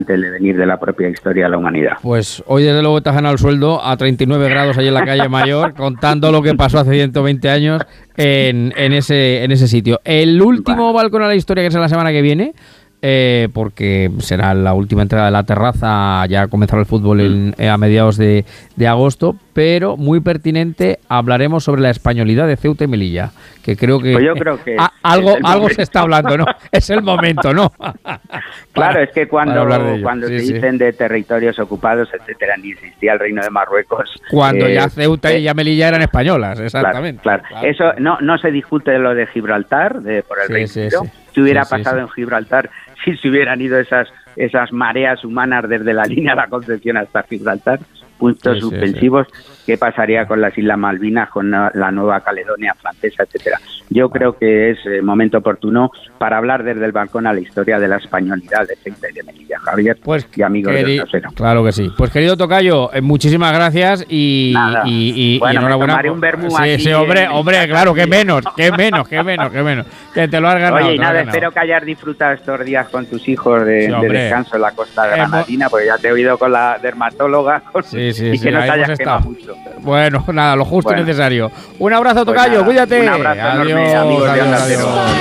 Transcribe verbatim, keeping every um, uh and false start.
el devenir de la propia historia de la humanidad. Pues hoy desde luego te has ganado el sueldo a treinta y nueve grados allí en la calle Mayor, contando lo que pasó hace ciento veinte años en, en, ese, en ese sitio. El último bueno. balcón a la historia, que es la semana que viene, eh, porque será la última entrega de la terraza, ya comenzará el fútbol en, eh, a mediados de, de agosto, pero muy pertinente, hablaremos sobre la españolidad de Ceuta y Melilla, que creo que, pues yo creo que a, algo, algo se está hablando, ¿no? Es el momento, ¿no? Claro, para, es que cuando, de cuando sí, se sí. dicen de territorios ocupados, etcétera, ni existía el Reino de Marruecos. Cuando eh, ya Ceuta eh, y ya Melilla eran españolas, exactamente. Claro, claro. Eso no, no se discute lo de Gibraltar, de, por el sí, Reino sí, Unido. Sí. Si hubiera sí, pasado sí, en Gibraltar, si se hubieran ido esas esas mareas humanas desde la línea de la Concepción hasta Gibraltar, puntos sí, suspensivos, sí, sí. ¿qué pasaría con las Islas Malvinas, con la Nueva Caledonia francesa, etcétera? Yo creo que es eh, momento oportuno para hablar desde el balcón a la historia de la españolidad de Ceuta y de Melilla, Javier, pues, y amigos queri- del Cero. Claro que sí. Pues querido tocayo, eh, muchísimas gracias y, Nada. y, y, bueno, y enhorabuena. Me tomaré un vermú sí, aquí sí, hombre, en, hombre, claro, que menos, que menos, que menos, que menos. Que te lo has ganado. Oye, y nada, ganado. espero que hayas disfrutado estos días con tus hijos de, sí, de descanso en la costa Hemos... granadina, porque ya te he oído con la dermatóloga con... sí, sí, y sí, que no te hayas estado. quemado mucho. Bueno, nada, lo justo bueno. y necesario. Un abrazo, tocayo, pues nada, cuídate. Un abrazo adiós, enorme, amigos adiós, de Onda adiós. Cero.